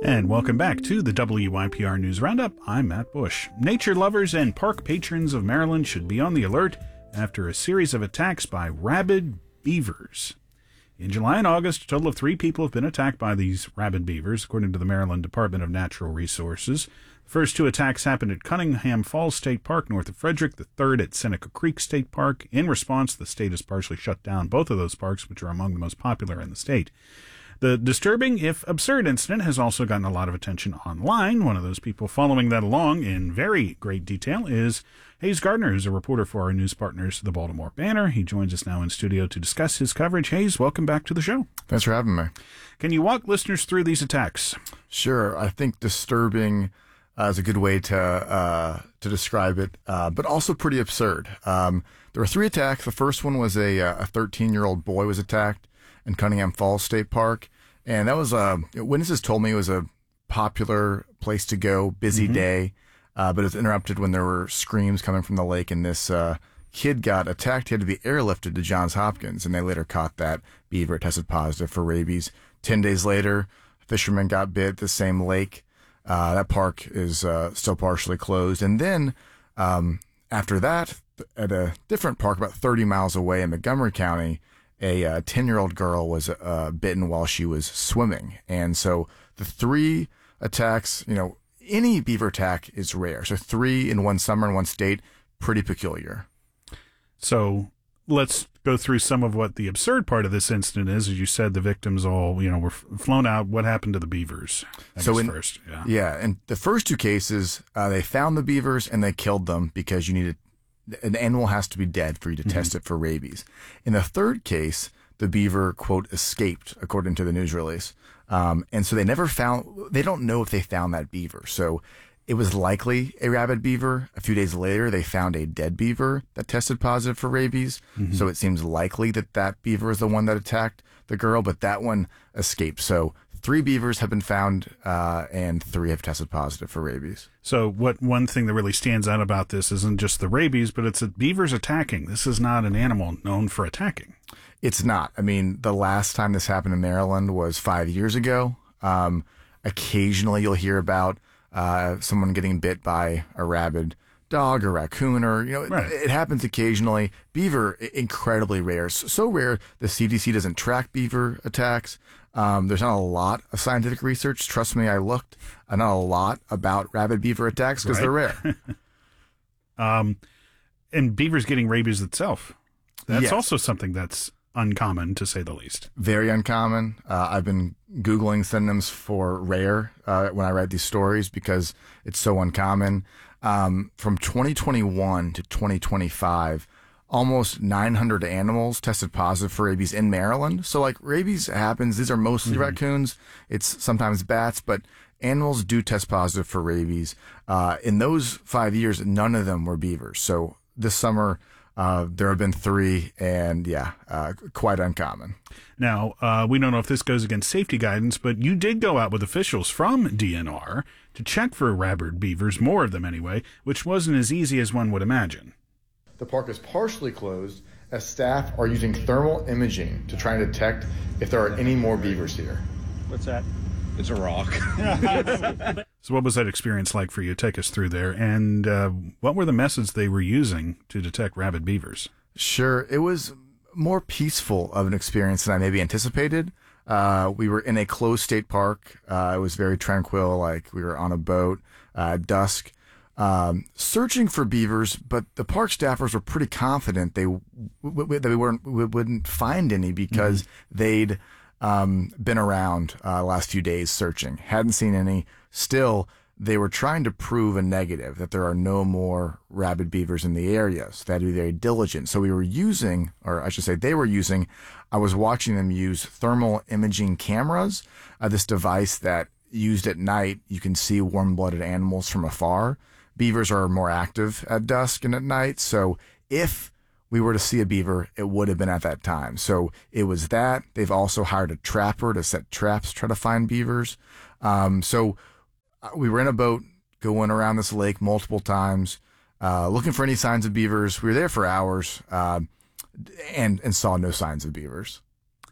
And welcome back to the WYPR News Roundup. I'm Matt Bush. Nature lovers and park patrons of Maryland should be on the alert after a series of attacks by rabid beavers. In July and August, a total of 3 people have been attacked by these rabid beavers, according to the Maryland Department of Natural Resources. The first 2 attacks happened at Cunningham Falls State Park north of Frederick, the third at Seneca Creek State Park. In response, the state has partially shut down both of those parks, which are among the most popular in the state. The disturbing, if absurd, incident has also gotten a lot of attention online. One of those people following that along in very great detail is Hayes Gardner, who's a reporter for our news partners, the Baltimore Banner. He joins us now in studio to discuss his coverage. Hayes, welcome back to the show. Thanks for having me. Can you walk listeners through these attacks? Sure. I think disturbing is a good way to describe it, but also pretty absurd. There were 3 attacks. The first one was a 13-year-old boy was attacked in Cunningham Falls State Park. And that was, witnesses told me it was a popular place to go, busy day, but it was interrupted when there were screams coming from the lake, and this kid got attacked. He had to be airlifted to Johns Hopkins, and they later caught that beaver. It tested positive for rabies. 10 days later, a fisherman got bit at the same lake. That park is still partially closed. And then after that, at a different park about 30 miles away in Montgomery County, a 10-year-old girl was bitten while she was swimming. And so the 3 attacks, any beaver attack is rare. So 3 in one summer in one state, pretty peculiar. So let's go through some of what the absurd part of this incident is. As you said, the victims all, were flown out. What happened to the beavers? First. Yeah. In the first 2 cases, they found the beavers and they killed them because an animal has to be dead for you to test it for rabies. In the third case, the beaver, quote, escaped, according to the news release. And so they don't know if they found that beaver. So it was likely a rabid beaver. A few days later, they found a dead beaver that tested positive for rabies. So it seems likely that beaver is the one that attacked the girl, but that one escaped. So 3 beavers have been found, and 3 have tested positive for rabies. So one thing that really stands out about this isn't just the rabies, but it's that beavers attacking. This is not an animal known for attacking. It's not. I mean, the last time this happened in Maryland was 5 years ago. Occasionally you'll hear about someone getting bit by a rabid dog or raccoon, or right. It happens occasionally. Beaver, incredibly rare. So rare the CDC doesn't track beaver attacks. There's not a lot of scientific research. Trust me, I looked. Not a lot about rabid beaver attacks because they're rare. And beavers getting rabies itself. That's yes. Also something that's uncommon, to say the least. Very uncommon. I've been Googling synonyms for rare when I write these stories because it's so uncommon. From 2021 to 2025, almost 900 animals tested positive for rabies in Maryland. So rabies happens. These are mostly raccoons. It's sometimes bats, but animals do test positive for rabies. In those 5 years, none of them were beavers. So this summer, there have been 3, and quite uncommon. Now, we don't know if this goes against safety guidance, but you did go out with officials from DNR to check for rabid beavers, more of them anyway, which wasn't as easy as one would imagine. The park is partially closed as staff are using thermal imaging to try and detect if there are any more beavers here. What's that? It's a rock. So what was that experience like for you? Take us through there. And what were the methods they were using to detect rabid beavers? Sure. It was more peaceful of an experience than I maybe anticipated. We were in a closed state park. It was very tranquil, like we were on a boat at dusk, searching for beavers, but the park staffers were pretty confident that we wouldn't find any because they'd been around last few days searching, hadn't seen any. Still, they were trying to prove a negative, that there are no more rabid beavers in the area. So they had to be very diligent. So we were using, or I should say they were using, I was watching them use thermal imaging cameras, this device that used at night, you can see warm-blooded animals from afar. Beavers are more active at dusk and at night. So if we were to see a beaver, it would have been at that time. So it was that. They've also hired a trapper to set traps, try to find beavers. So we were in a boat going around this lake multiple times, looking for any signs of beavers. We were there for hours, and saw no signs of beavers.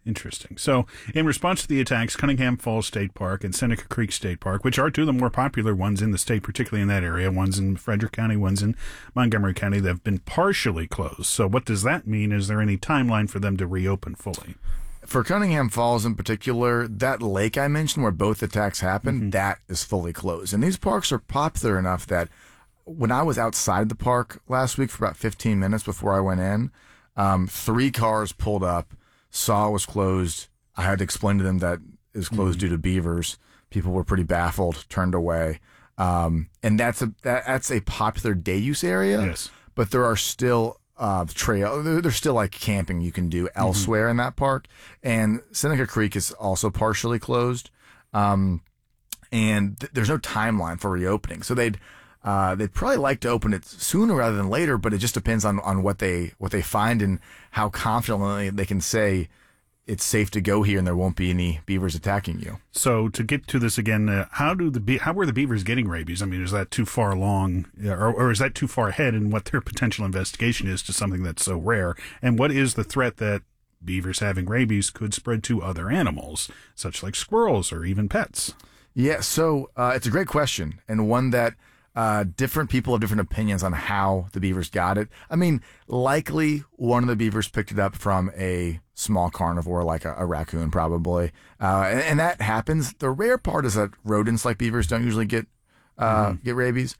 Interesting. So, in response to the attacks, Cunningham Falls State Park and Seneca Creek State Park, which are two of the more popular ones in the state, particularly in that area, one's in Frederick County, one's in Montgomery County, they've been partially closed. So what does that mean? Is there any timeline for them to reopen fully? For Cunningham Falls in particular, that lake I mentioned where both attacks happened, that is fully closed. And these parks are popular enough that when I was outside the park last week for about 15 minutes before I went in, 3 cars pulled up, saw it was closed. I had to explain to them that it was closed due to beavers. People were pretty baffled, turned away. And that's a popular day use area. Yes. But there are still there's still like camping you can do elsewhere in that park. And Seneca Creek is also partially closed. And there's no timeline for reopening. So they'd probably like to open it sooner rather than later, but it just depends on what they find and how confidently they can say it's safe to go here and there won't be any beavers attacking you. So to get to this again, how were the beavers getting rabies? I mean, is that too far along, or is that too far ahead in what their potential investigation is to something that's so rare? And what is the threat that beavers having rabies could spread to other animals, such like squirrels or even pets? Yeah, so it's a great question, and one that different people have different opinions on how the beavers got it. I mean, likely one of the beavers picked it up from a small carnivore like a raccoon, probably. And that happens. The rare part is that rodents like beavers don't usually get rabies.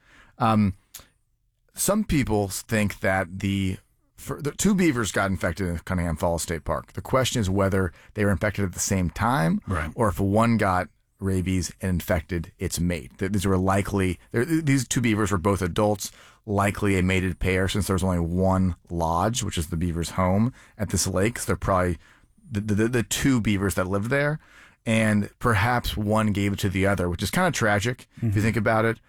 Some people think that the 2 beavers got infected in Cunningham Falls State Park. The question is whether they were infected at the same time, right, or if one got rabies and infected its mate. These 2 beavers were both adults, likely a mated pair, since there was only one lodge, which is the beaver's home at this lake. So they're probably the 2 beavers that lived there, and perhaps one gave it to the other, which is kind of tragic if you think about it.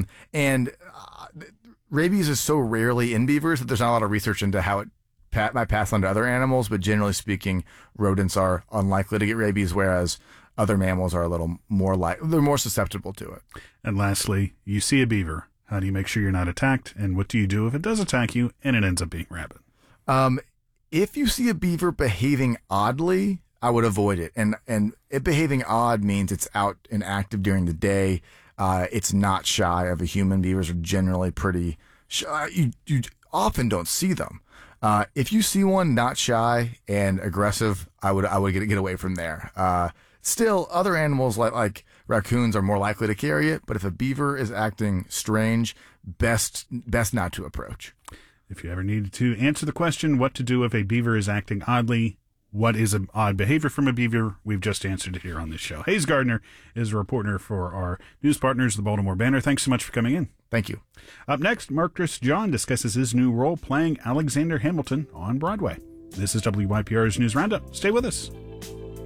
Rabies is so rarely in beavers that there's not a lot of research into how it might pass on to other animals, but generally speaking, rodents are unlikely to get rabies, whereas other mammals are a little more they're more susceptible to it. And lastly, you see a beaver. How do you make sure you're not attacked? And what do you do if it does attack you and it ends up being rabid? If you see a beaver behaving oddly, I would avoid it. And it behaving odd means it's out and active during the day. It's not shy of a human. Beavers are generally pretty shy. You often don't see them. If you see one not shy and aggressive, I would get away from there. Still, other animals like raccoons are more likely to carry it, but if a beaver is acting strange, best not to approach. If you ever needed to answer the question, what to do if a beaver is acting oddly, what is an odd behavior from a beaver, we've just answered it here on this show. Hayes Gardner is a reporter for our news partners, the Baltimore Banner. Thanks so much for coming in. Thank you. Up next, Marcus John discusses his new role playing Alexander Hamilton on Broadway. This is WYPR's News Roundup. Stay with us.